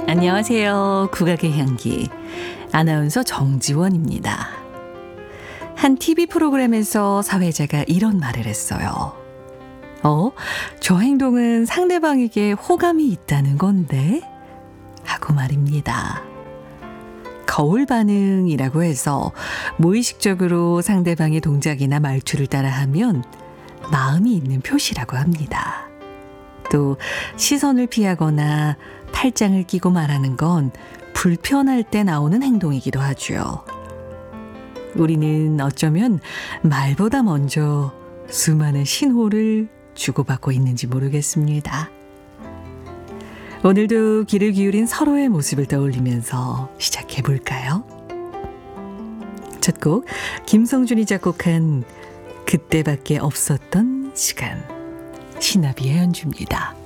안녕하세요. 국악의 향기. 아나운서 정지원입니다. 한 TV 프로그램에서 사회자가 이런 말을 했어요. 저 행동은 상대방에게 호감이 있다는 건데? 하고 말입니다. 거울 반응이라고 해서 무의식적으로 상대방의 동작이나 말투를 따라하면 마음이 있는 표시라고 합니다. 또 시선을 피하거나 팔짱을 끼고 말하는 건 불편할 때 나오는 행동이기도 하죠. 우리는 어쩌면 말보다 먼저 수많은 신호를 주고받고 있는지 모르겠습니다. 오늘도 귀를 기울인 서로의 모습을 떠올리면서 시작해 볼까요? 첫 곡 김성준이 작곡한 그때밖에 없었던 시간, 신하비의 연주입니다.